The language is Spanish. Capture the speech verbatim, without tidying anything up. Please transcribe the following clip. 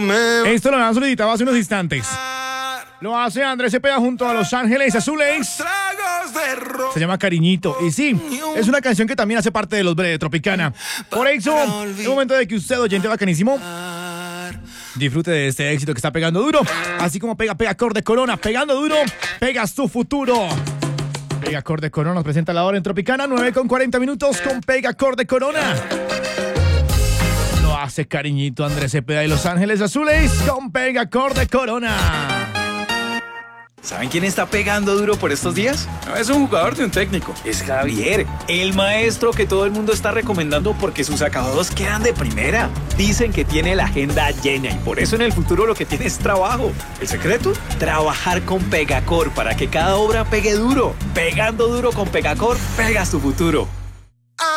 me... Esto lo han solicitado hace unos instantes. Lo hace Andrés Cepeda junto a Los Ángeles Azules. Se llama Cariñito. Y sí, es una canción que también hace parte de los Bre de Tropicana. Por eso, es momento de que usted, oyente bacanísimo, disfrute de este éxito que está pegando duro. Así como pega Pegacor de Corona, pegando duro, pegas tu futuro. Pegacor de Corona nos presenta la hora en Tropicana, nueve con cuarenta minutos con Pegacor de Corona. Lo hace Cariñito Andrés Cepeda y Los Ángeles Azules con Pegacor de Corona. ¿Saben quién está pegando duro por estos días? No es un jugador de un técnico, es Javier, el maestro que todo el mundo está recomendando porque sus acabados quedan de primera. Dicen que tiene la agenda llena y por eso en el futuro lo que tiene es trabajo. ¿El secreto? Trabajar con Pegacor para que cada obra pegue duro. Pegando duro con Pegacor, pegas tu futuro.